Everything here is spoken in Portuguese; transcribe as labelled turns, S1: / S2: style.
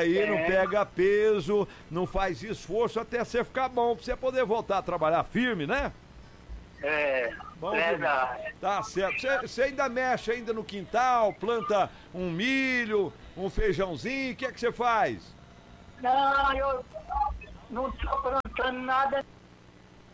S1: aí não pega peso, não faz esforço até você ficar bom, pra você poder voltar a trabalhar firme, né? Bom,
S2: Verdade.
S1: tá certo. Você ainda mexe ainda no quintal, planta um milho, um feijãozinho, o que é que você faz?
S2: Não, eu não tô plantando nada.